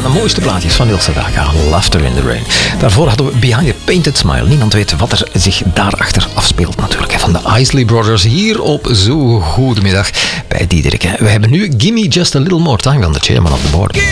de mooiste plaatjes van Niels Sedaka. Laughter in the Rain. Daarvoor hadden we Behind a Painted Smile. Niemand weet wat er zich daarachter afspeelt natuurlijk. Van de Isley Brothers hier op Zo Goedemiddag bij Diederik. We hebben nu Gimme Just a Little More Time van de Chairman of the Board.